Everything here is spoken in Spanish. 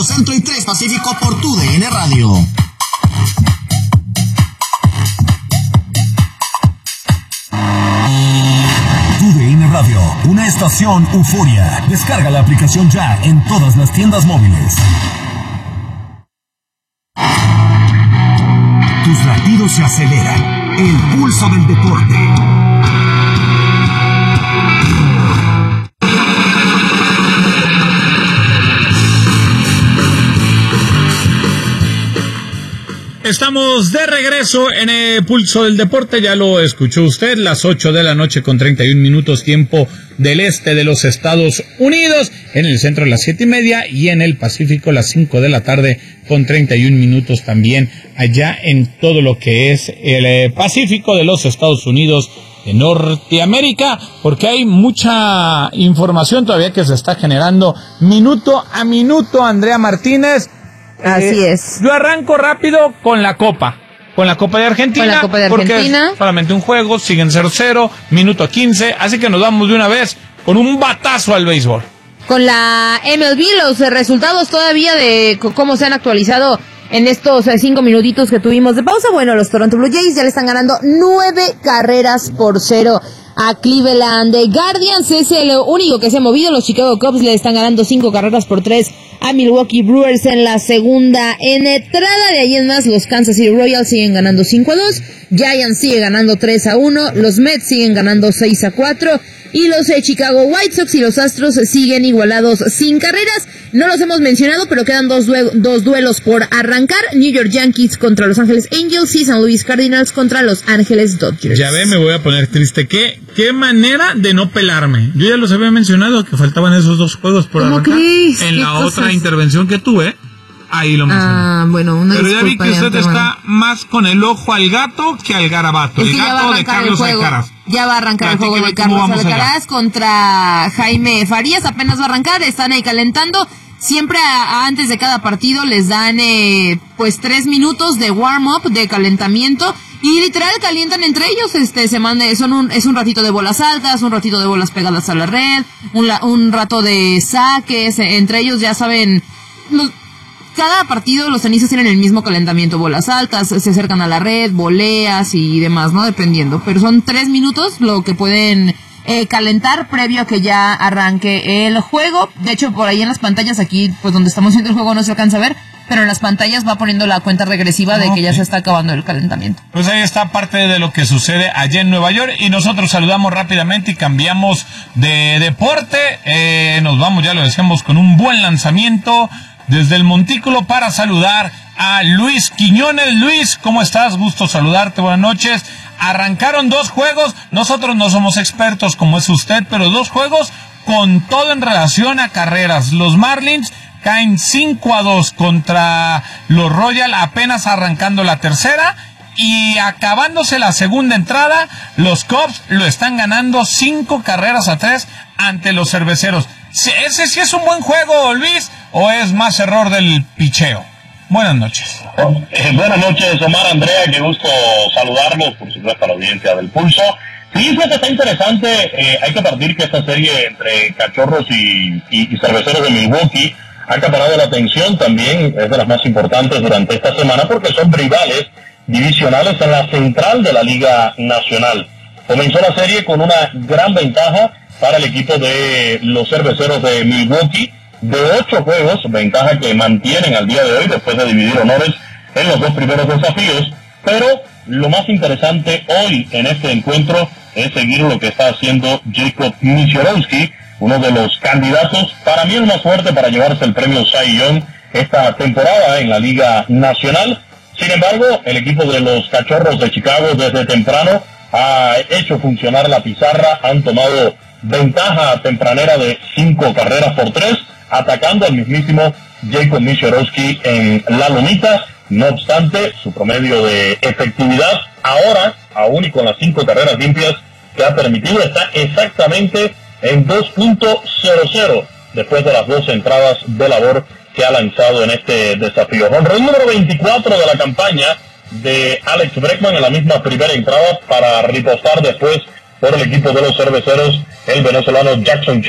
Centro y 3 Pacífico por TUDN Radio. TUDN Radio, una estación euforia. Descarga la aplicación ya en todas las tiendas móviles. Tus latidos se aceleran. El pulso del deporte. Estamos de regreso en el Pulso del Deporte, ya lo escuchó usted, las 8 de la noche con 31 minutos, tiempo del este de los Estados Unidos, en el centro las 7:30 y en el Pacífico las 5 de la tarde con 31 minutos también allá en todo lo que es el Pacífico de los Estados Unidos de Norteamérica, porque hay mucha información todavía que se está generando minuto a minuto. Andrea Martínez. Así es. Yo arranco rápido con la Copa de Argentina. Con la Copa de porque Argentina. Es solamente un juego, siguen 0-0, minuto 15, así que nos vamos de una vez con un batazo al béisbol. Con la MLB, los resultados todavía de cómo se han actualizado en estos 5 minutitos que tuvimos de pausa. Bueno, los Toronto Blue Jays ya le están ganando 9-0 a Cleveland Guardians. Es el único que se ha movido. Los Chicago Cubs le están ganando 5-3 a Milwaukee Brewers en la segunda entrada. De ahí en más, los Kansas City Royals siguen ganando 5-2. Giants sigue ganando 3-1. Los Mets siguen ganando 6-4. Y los Chicago White Sox y los Astros siguen igualados sin carreras. No los hemos mencionado, pero quedan dos duelos por arrancar. New York Yankees contra Los Ángeles Angels y San Luis Cardinals contra Los Ángeles Dodgers. Ya ve, me voy a poner triste. ¿Qué manera de no pelarme? Yo ya los había mencionado que faltaban esos dos juegos por arrancar. Crees? En la otra intervención que tuve, ahí lo mencioné. Bueno, una pero ya vi que usted antemano. está más con el ojo al gato que al garabato. Es que el gato de Carlos Alcaraz. Ya va a arrancar el juego de Carlos Alcaraz contra Jaime Farías. Apenas va a arrancar, están ahí calentando. Siempre antes de cada partido les dan 3 minutos de warm-up, de calentamiento. Y literal calientan entre ellos, es un ratito de bolas altas, un ratito de bolas pegadas a la red, un rato de saques, entre ellos ya saben, cada partido los tenistas tienen el mismo calentamiento, bolas altas, se acercan a la red, voleas y demás, ¿no? Dependiendo, pero son 3 minutos lo que pueden calentar previo a que ya arranque el juego. De hecho, por ahí en las pantallas aquí, pues donde estamos viendo el juego no se alcanza a ver, pero en las pantallas va poniendo la cuenta regresiva de que ya se está acabando el calentamiento. Pues ahí está parte de lo que sucede allá en Nueva York y nosotros saludamos rápidamente y cambiamos de deporte. Nos vamos, ya lo decíamos, con un buen lanzamiento desde el montículo para saludar a Luis Quiñones. Luis, ¿cómo estás? Gusto saludarte, buenas noches. Arrancaron 2 juegos, nosotros no somos expertos como es usted, pero 2 juegos con todo en relación a carreras. Los Marlins caen 5-2 contra los Royals, apenas arrancando la tercera, y acabándose la segunda entrada, los Cubs lo están ganando 5-3 ante los Cerveceros. ¿Ese sí es un buen juego, Luis, o es más error del picheo? Buenas noches. Buenas noches, Omar, Andrea, qué gusto saludarlos, por supuesto a la audiencia del Pulso. Sí, pues está interesante, hay que partir que esta serie entre Cachorros y Cerveceros de Milwaukee ha acaparado la atención, también es de las más importantes durante esta semana porque son rivales divisionales en la central de la Liga Nacional. Comenzó la serie con una gran ventaja para el equipo de los Cerveceros de Milwaukee, de 8 juegos, ventaja que mantienen al día de hoy después de dividir honores en los 2 primeros desafíos, pero lo más interesante hoy en este encuentro es seguir lo que está haciendo Jacob Misiorowski, uno de los candidatos, para mí el más fuerte para llevarse el premio Cy Young esta temporada en la Liga Nacional. Sin embargo, el equipo de los Cachorros de Chicago desde temprano ha hecho funcionar la pizarra, han tomado ventaja tempranera de 5-3, atacando al mismísimo Jacob Misiorowski en la lomita. No obstante, su promedio de efectividad ahora, aún y con las 5 carreras limpias que ha permitido, está exactamente en 2.00 después de las 2 entradas de labor que ha lanzado en este desafío. Honrón número 24 de la campaña de Alex Bregman en la misma primera entrada para ripostar después por el equipo de los Cerveceros, el venezolano Jackson